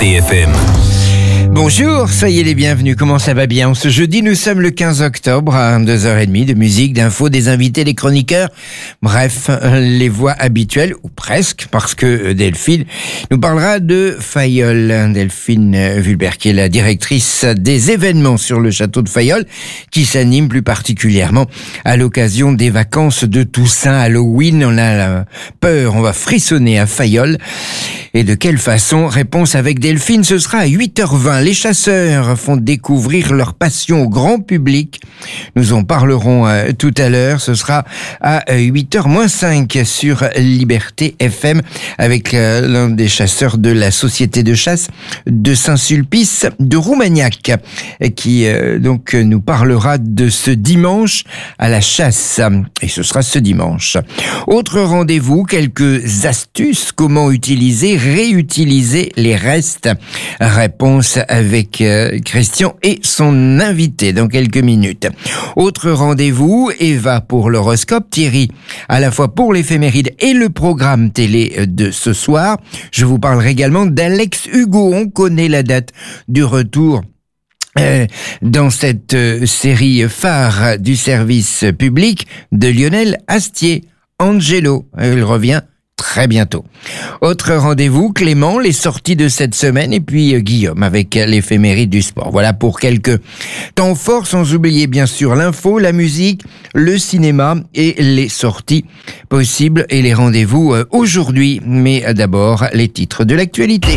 TFM. Bonjour, soyez les bienvenus, comment ça va bien? Ce jeudi, nous sommes le 15 octobre à 2h30 de musique, d'infos, des invités, des chroniqueurs. Bref, les voix habituelles, ou presque, parce que Delphine nous parlera de Fayolle. Delphine Vulbert, qui est la directrice des événements sur le château de Fayolle, qui s'anime plus particulièrement à l'occasion des vacances de Toussaint, Halloween. On a peur, on va frissonner à Fayolle. Et de quelle façon? Réponse avec Delphine, ce sera à 8h20. Les chasseurs font découvrir leur passion au grand public. Nous en parlerons tout à l'heure. Ce sera à 8h-5 sur Liberté FM avec l'un des chasseurs de la société de chasse de Saint-Sulpice de Roumagnac qui donc nous parlera de ce dimanche à la chasse. Et ce sera ce dimanche. Autre rendez-vous, quelques astuces, comment réutiliser les restes. Réponse avec Christian et son invité dans quelques minutes. Autre rendez-vous, Eva pour l'horoscope, Thierry à la fois pour l'éphéméride et le programme télé de ce soir. Je vous parlerai également d'Alex Hugo. On connaît la date du retour dans cette série phare du service public de Lionel Astier, Angelo. Il revient très bientôt. Autre rendez-vous, Clément, les sorties de cette semaine, et puis Guillaume avec l'éphéméride du sport. Voilà pour quelques temps forts, sans oublier bien sûr l'info, la musique, le cinéma et les sorties possibles et les rendez-vous aujourd'hui. Mais d'abord, les titres de l'actualité.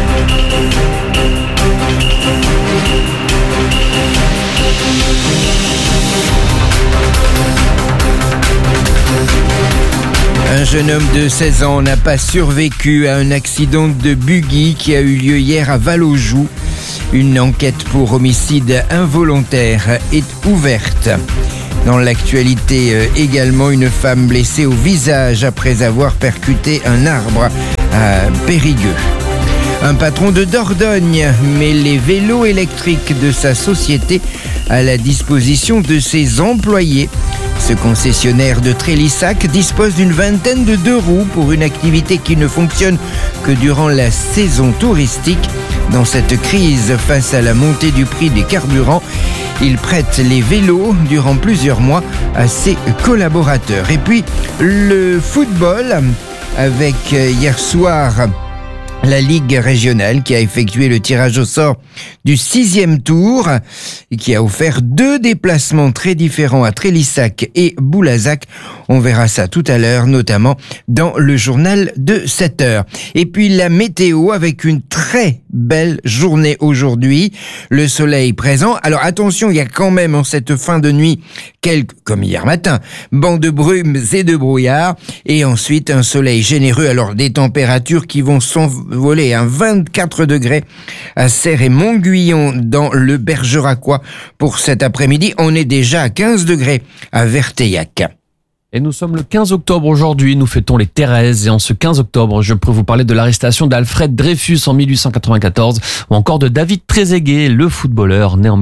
Un jeune homme de 16 ans n'a pas survécu à un accident de buggy qui a eu lieu hier à Val-aux-Joues. Une enquête pour homicide involontaire est ouverte. Dans l'actualité également, une femme blessée au visage après avoir percuté un arbre à Périgueux. Un patron de Dordogne met les vélos électriques de sa société à la disposition de ses employés. Ce concessionnaire de Trélissac dispose d'une vingtaine de deux roues pour une activité qui ne fonctionne que durant la saison touristique. Dans cette crise face à la montée du prix des carburants, il prête les vélos durant plusieurs mois à ses collaborateurs. Et puis le football avec hier soir la Ligue régionale qui a effectué le tirage au sort du 6e tour et qui a offert 2 déplacements très différents à Trélissac et Boulazac. On verra ça tout à l'heure, notamment dans le journal de 7h. Et puis la météo avec une très belle journée aujourd'hui. Le soleil présent. Alors attention, il y a quand même en cette fin de nuit comme hier matin, bancs de brumes et de brouillard. Et ensuite un soleil généreux. Alors des températures qui vont s'envoler à 24 degrés à Serres et Montguyon dans le Bergeracois pour cet après-midi. On est déjà à 15 degrés à Verteillac. Et nous sommes le 15 octobre aujourd'hui, nous fêtons les Thérèses et en ce 15 octobre, je peux vous parler de l'arrestation d'Alfred Dreyfus en 1894 ou encore de David Trezeguet, le footballeur né en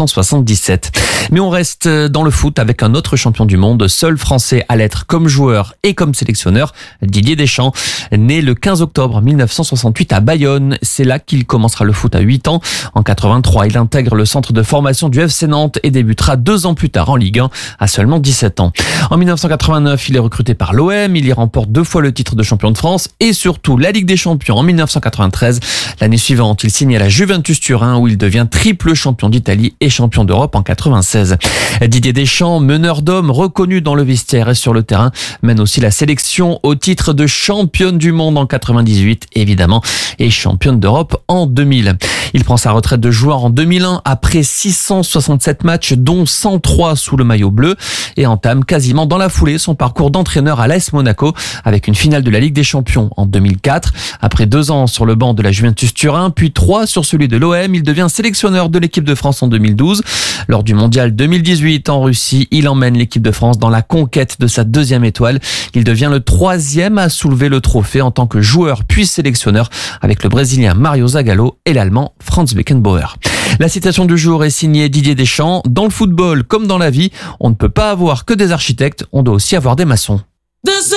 1977. Mais on reste dans le foot avec un autre champion du monde, seul français à l'être comme joueur et comme sélectionneur, Didier Deschamps, né le 15 octobre 1968 à Bayonne. C'est là qu'il commencera le foot à 8 ans. En 83, il intègre le centre de formation du FC Nantes et débutera 2 ans plus tard en Ligue 1 à seulement 17 ans. En 1989, il est recruté par l'OM, il y remporte 2 fois le titre de champion de France et surtout la Ligue des Champions en 1993. L'année suivante, il signe à la Juventus Turin où il devient triple champion d'Italie et champion d'Europe en 96. Didier Deschamps, meneur d'hommes reconnu dans le vestiaire et sur le terrain, mène aussi la sélection au titre de championne du monde en 98 évidemment et championne d'Europe en 2000. Il prend sa retraite de joueur en 2001 après 667 matchs dont 103 sous le maillot bleu et entame quasiment dans la foulée son parcours d'entraîneur à l'AS Monaco avec une finale de la Ligue des Champions en 2004. Après 2 ans sur le banc de la Juventus Turin, puis 3 sur celui de l'OM, il devient sélectionneur de l'équipe de France en 2012. Lors du mondial 2018 en Russie, il emmène l'équipe de France dans la conquête de sa 2e étoile. Il devient le 3e à soulever le trophée en tant que joueur puis sélectionneur avec le Brésilien Mario Zagallo et l'Allemand Franz Beckenbauer. La citation du jour est signée Didier Deschamps. Dans le football comme dans la vie, on ne peut pas avoir que des architectes, on doit aussi avoir des maçons.